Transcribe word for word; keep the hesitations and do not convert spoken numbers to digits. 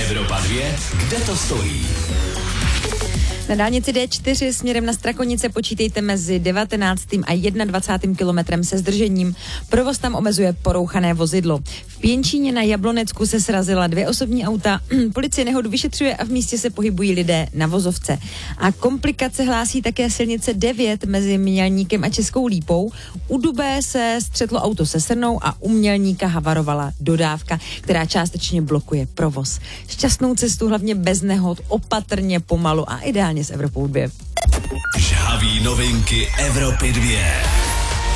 Evropa dva, kde to stojí? Na dálnici D čtyři směrem na Strakonice počítejte mezi devatenáctým a dvacátým prvním kilometrem se zdržením. Provoz tam omezuje porouchané vozidlo. V Pěnčíně na Jablonecku se srazila dvě osobní auta. Policie nehodu vyšetřuje a v místě se pohybují lidé na vozovce. A komplikace hlásí také silnice devět mezi Mělníkem a Českou Lípou. U Dubé se střetlo auto se Srnou a u Mělníka havarovala dodávka, která částečně blokuje provoz. Šťastnou cestu, hlavně bez nehod, opatrně, pomalu a ideálně s Evropou dva. Žhaví novinky Evropy dva.